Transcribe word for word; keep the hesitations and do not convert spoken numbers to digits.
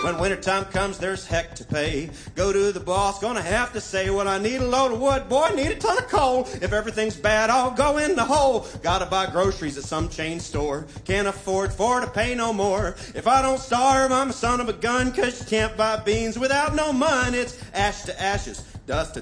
When wintertime comes, there's heck to pay. Go to the boss, gonna have to say, well, I need a load of wood, boy, I need a ton of coal. If everything's bad, I'll go in the hole. Gotta buy groceries at some chain store. Can't afford for to pay no more. If I don't starve, I'm a son of a gun, 'cause you can't buy beans without no money. It's ash to ashes, dust to